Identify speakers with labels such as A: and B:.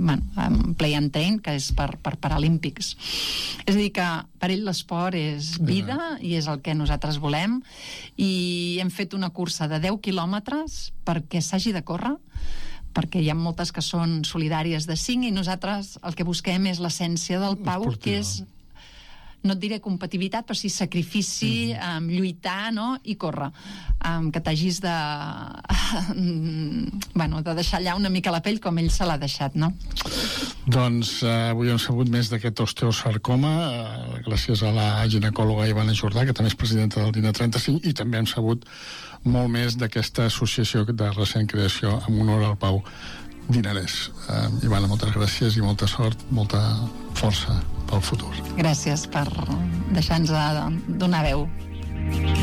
A: Play and Train, que és per Paralímpics. És a dir, que per ell l'esport és vida i és el que nosaltres volem, i hem fet una cursa de 10 quilòmetres perquè s'hagi de córrer, perquè hi ha moltes que són solidàries de 5, i nosaltres el que busquem és l'essència del Pau, que és, no et diré competitivitat, però sí sacrifici, lluitar, no? I córrer. Que t'hagis de deixar allà una mica la pell com ell se l'ha deixat, no?
B: Doncs avui hem sabut més d'aquest osteosarcoma, gràcies a la ginecòloga Ivana Jordà, que també és presidenta del DINA 35, i també hem sabut molt més d'aquesta associació de recent creació en honor al Pau Dinarès. Ivana, moltes gràcies i molta sort, molta força pel futur.
A: Gràcies per deixar-nos donar veu.